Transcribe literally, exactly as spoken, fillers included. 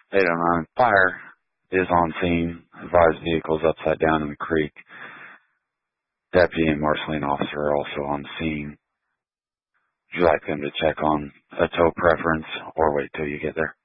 eight oh nine, fire is on scene. Advised vehicles upside down in the creek. Deputy and marshalling officer are also on scene. Would you like them to check on a tow preference or wait till you get there?